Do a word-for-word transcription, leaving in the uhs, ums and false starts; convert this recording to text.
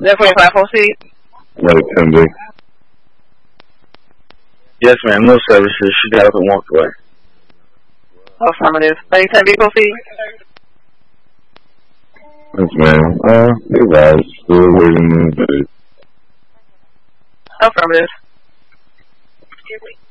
Is that forty-five proceed? Let it pending. Yes, ma'am. No services. She got up and walked away. Affirmative. thirty ten B proceed? Yes, ma'am. Uh, they guys still waiting in the day. Affirmative.